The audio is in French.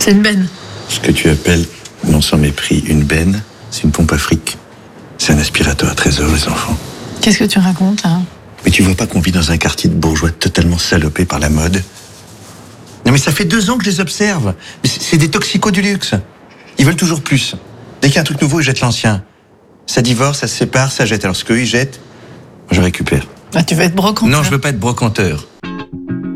C'est une benne. Ce que tu appelles, non sans mépris, une benne, c'est une pompe à fric. C'est un aspirateur à trésor, les enfants. Qu'est-ce que tu racontes, là? Mais tu vois pas qu'on vit dans un quartier de bourgeois totalement salopé par la mode? Non mais ça fait 2 ans que je les observe. Mais c'est des toxicos du luxe. Ils veulent toujours plus. Dès qu'il y a un truc nouveau, ils jettent l'ancien. Ça divorce, ça se sépare, ça jette. Alors ce qu'eux, ils jettent, moi je récupère. Bah, tu vas être brocanteur. Non, je veux pas être brocanteur.